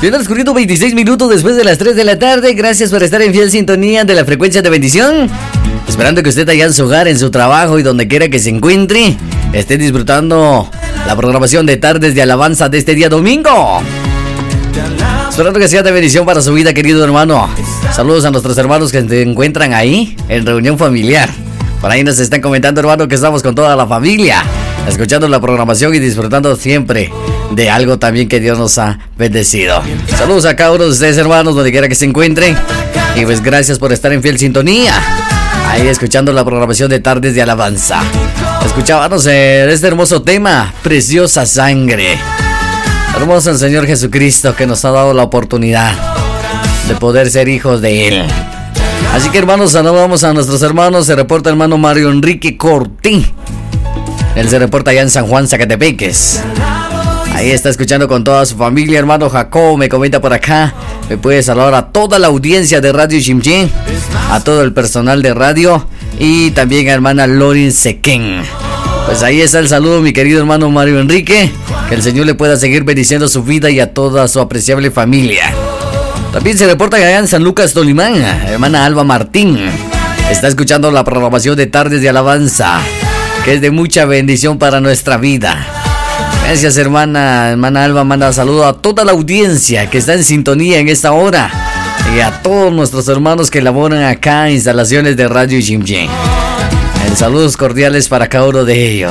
Bien transcurrido 26 minutos después de las 3 de la tarde. Gracias por estar en fiel sintonía de la frecuencia de bendición. Esperando que usted allá en su hogar, en su trabajo y donde quiera que se encuentre, esté disfrutando la programación de Tardes de Alabanza de este día domingo. Esperando que sea de bendición para su vida, querido hermano. Saludos a nuestros hermanos que se encuentran ahí en reunión familiar. Por ahí nos están comentando, hermano, que estamos con toda la familia, escuchando la programación y disfrutando siempre de algo también que Dios nos ha bendecido. Saludos a cada uno de ustedes, hermanos, donde quiera que se encuentren. Y pues gracias por estar en fiel sintonía, ahí escuchando la programación de Tardes de Alabanza. Escuchábamos este hermoso tema, Preciosa Sangre. Hermoso el Señor Jesucristo, que nos ha dado la oportunidad de poder ser hijos de Él. Así que, hermanos, saludamos a nuestros hermanos. Se reporta el hermano Mario Enrique Cortín. Él se reporta allá en San Juan, Zacatepeques. Ahí está escuchando con toda su familia. Hermano Jacob me comenta por acá. Me puede saludar a toda la audiencia de Radio Chimché, a todo el personal de radio y también a hermana Lorin Sequén. Pues ahí está el saludo, mi querido hermano Mario Enrique. Que el Señor le pueda seguir bendiciendo su vida y a toda su apreciable familia. También se reporta allá en San Lucas, Tolimán, hermana Alba Martín. Está escuchando la programación de Tardes de Alabanza, que es de mucha bendición para nuestra vida. Gracias, hermana Alba. Manda saludo a toda la audiencia que está en sintonía en esta hora y a todos nuestros hermanos que laboran acá en instalaciones de Radio Chimché. Saludos cordiales para cada uno de ellos.